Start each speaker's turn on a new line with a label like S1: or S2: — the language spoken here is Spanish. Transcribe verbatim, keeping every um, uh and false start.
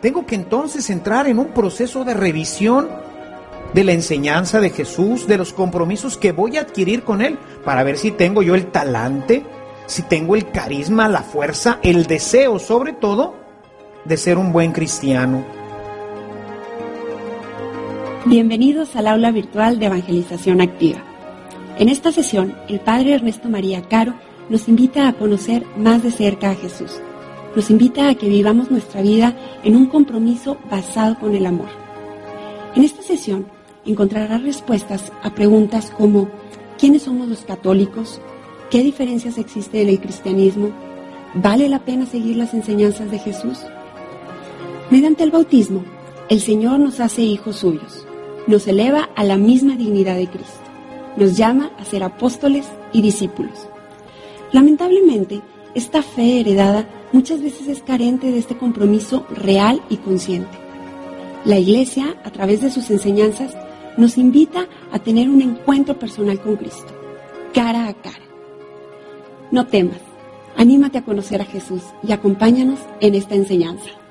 S1: Tengo que entonces entrar en un proceso de revisión de la enseñanza de Jesús, de los compromisos que voy a adquirir con Él, para ver si tengo yo el talante, si tengo el carisma, la fuerza, el deseo, sobre todo, de ser un buen cristiano.
S2: Bienvenidos al aula virtual de Evangelización Activa. En esta sesión, el Padre Ernesto María Caro nos invita a conocer más de cerca a Jesús. Nos invita a que vivamos nuestra vida en un compromiso basado con el amor. En esta sesión encontrará respuestas a preguntas como ¿quiénes somos los católicos? ¿Qué diferencias existen en el cristianismo? ¿Vale la pena seguir las enseñanzas de Jesús? Mediante el bautismo, el Señor nos hace hijos suyos, nos eleva a la misma dignidad de Cristo, nos llama a ser apóstoles y discípulos. Lamentablemente, esta fe heredada muchas veces es carente de este compromiso real y consciente. La Iglesia, a través de sus enseñanzas, nos invita a tener un encuentro personal con Cristo, cara a cara. No temas, anímate a conocer a Jesús y acompáñanos en esta enseñanza.